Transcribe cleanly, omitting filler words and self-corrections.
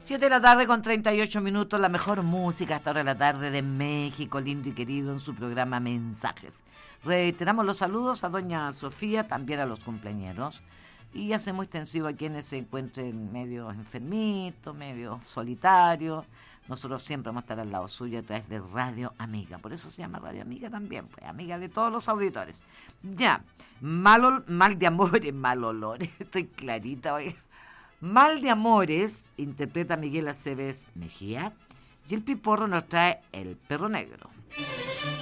7 de la tarde con 38 minutos, la mejor música hasta ahora de la tarde de México, lindo y querido, en su programa Mensajes. Reiteramos los saludos a doña Sofía, también a los cumpleañeros, y hacemos extensivo a quienes se encuentren medio enfermitos, medio solitarios. Nosotros siempre vamos a estar al lado suyo a través de Radio Amiga, por eso se llama Radio Amiga también, pues amiga de todos los auditores. Ya, mal de amores, mal olores, estoy clarita hoy. Mal de amores interpreta Miguel Aceves Mejía y el Piporro nos trae El Perro Negro.